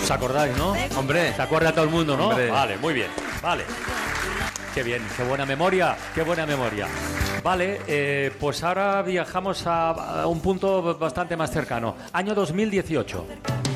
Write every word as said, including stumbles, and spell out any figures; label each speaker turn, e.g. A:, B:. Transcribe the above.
A: ¿Os acordáis, no?
B: Hombre.
A: ¿Se acuerda todo el mundo, no?
B: Hombre.
A: Vale, muy bien. Vale. Qué bien, qué buena memoria, qué buena memoria. Vale, eh, pues ahora viajamos a, a un punto bastante más cercano. Año dos mil dieciocho.